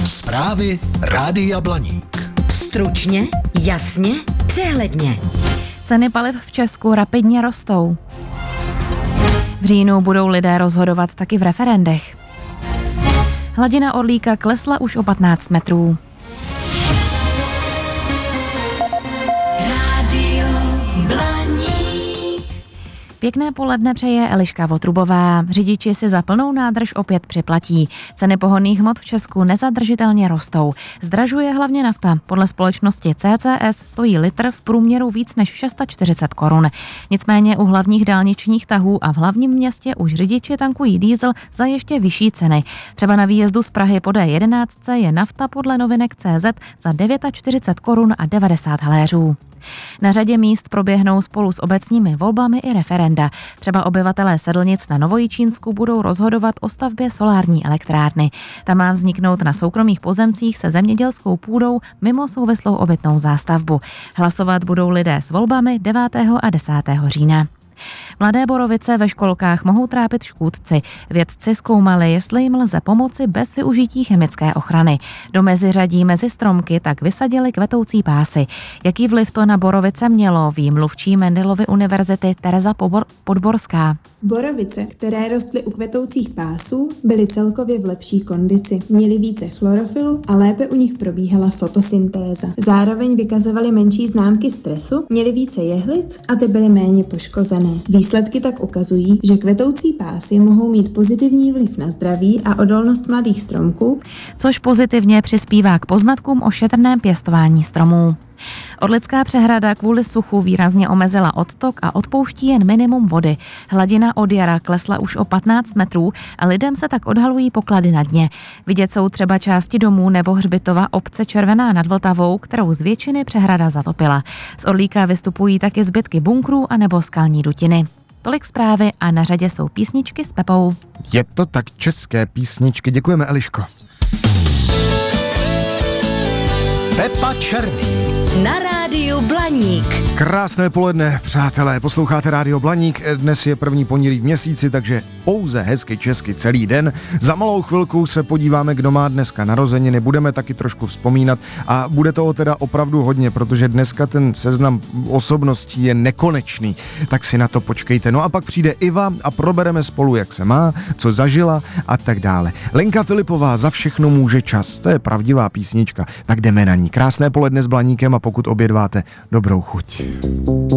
Zprávy Rádia Blaník. Stručně, jasně, přehledně. Ceny paliv v Česku rapidně rostou. V říjnu budou lidé rozhodovat taky v referendech. Hladina Orlíka klesla už o 15 metrů. Rádio Blaník. Pěkné poledne přeje Eliška Votrubová. Řidiči si za plnou nádrž opět připlatí. Ceny pohonných hmot v Česku nezadržitelně rostou. Zdražuje hlavně nafta. Podle společnosti CCS stojí litr v průměru víc než 640 korun. Nicméně u hlavních dálničních tahů a v hlavním městě už řidiči tankují diesel za ještě vyšší ceny. Třeba na výjezdu z Prahy po D11 je nafta podle novinek CZ za 49 korun a 90 haléřů. Na řadě míst proběhnou spolu s obecními volbami i referenda. Třeba obyvatelé Sedlnic na Novojičínsku budou rozhodovat o stavbě solární elektrárny. Ta má vzniknout na soukromých pozemcích se zemědělskou půdou mimo souvislou obytnou zástavbu. Hlasovat budou lidé s volbami 9. a 10. října. Mladé borovice ve školkách mohou trápit škůdci. Vědci zkoumali, jestli jim lze pomoci bez využití chemické ochrany. Do meziřadí mezi stromky tak vysadili kvetoucí pásy. Jaký vliv to na borovice mělo, ví mluvčí Mendelovy univerzity Tereza Podborská. Borovice, které rostly u kvetoucích pásů, byly celkově v lepší kondici. Měly více chlorofilu a lépe u nich probíhala fotosyntéza. Zároveň vykazovaly menší známky stresu, měly více jehlic a ty byly méně poškozené. Výsledky tak ukazují, že kvetoucí pásy mohou mít pozitivní vliv na zdraví a odolnost mladých stromků, což pozitivně přispívá k poznatkům o šetrném pěstování stromů. Orlická přehrada kvůli suchu výrazně omezila odtok a odpouští jen minimum vody. Hladina od jara klesla už o 15 metrů a lidem se tak odhalují poklady na dně. Vidět jsou třeba části domů nebo hřbitova obce Červená nad Vltavou, kterou z většiny přehrada zatopila. Z Orlíka vystupují taky zbytky bunkrů a nebo skalní dutiny. Tolik zprávy a na řadě jsou písničky s Pepou. Je to tak, české písničky. Děkujeme, Eliško. Pepa Černý. Na rádiu Blaník. Krásné poledne, přátelé. Posloucháte Rádio Blaník. Dnes je první pondělí v měsíci, takže pouze hezky česky celý den. Za malou chvilku se podíváme, kdo má dneska narozeniny. Budeme taky trošku vzpomínat a bude toho teda opravdu hodně, protože dneska ten seznam osobností je nekonečný. Tak si na to počkejte. No a pak přijde Iva a probereme spolu, jak se má, co zažila a tak dále. Lenka Filipová, Za všechno může čas. To je pravdivá písnička. Tak jdeme na ní. Krásné poledne s Blaníkem a pokud obědváte, dobrou chuť.